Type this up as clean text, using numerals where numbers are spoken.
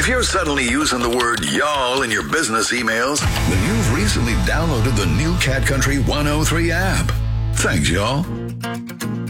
If you're suddenly using the word y'all in your business emails, then you've recently downloaded the new Cat Country 103 app. Thanks, y'all.